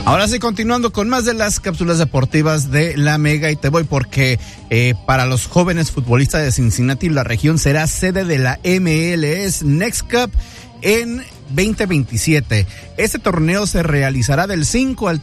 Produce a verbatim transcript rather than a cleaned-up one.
Ahora sí, continuando con más de las cápsulas deportivas de la Mega, y te voy porque eh, para los jóvenes futbolistas de Cincinnati, la región será sede de la M L S Next Cup en veinte veintisiete. Este torneo se realizará del cinco al